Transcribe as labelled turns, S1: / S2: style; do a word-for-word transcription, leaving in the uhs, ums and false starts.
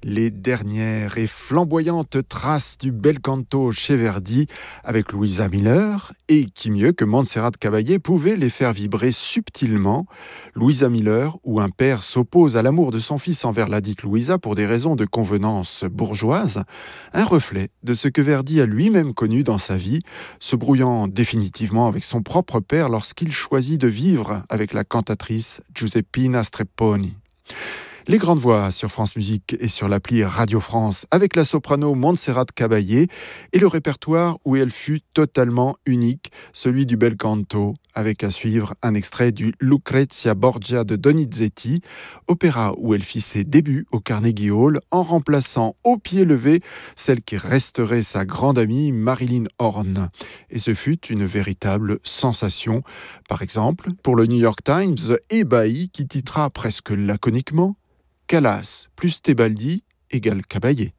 S1: Les dernières et flamboyantes traces du bel canto chez Verdi avec Louisa Miller, et qui mieux que Montserrat Caballé pouvait les faire vibrer subtilement. Louisa Miller, où un père s'oppose à l'amour de son fils envers ladite Louisa pour des raisons de convenance bourgeoise, un reflet de ce que Verdi a lui-même connu dans sa vie, se brouillant définitivement avec son propre père lorsqu'il choisit de vivre avec la cantatrice Giuseppina Strepponi. Les grandes voix sur France Musique et sur l'appli Radio France avec la soprano Montserrat Caballé et le répertoire où elle fut totalement unique, celui du bel canto, avec à suivre un extrait du Lucrezia Borgia de Donizetti, opéra où elle fit ses débuts au Carnegie Hall en remplaçant au pied levé celle qui resterait sa grande amie Marilyn Horne. Et ce fut une véritable sensation. Par exemple, pour le New York Times, ébahi qui titra presque laconiquement Callas plus Tebaldi égale Caballé.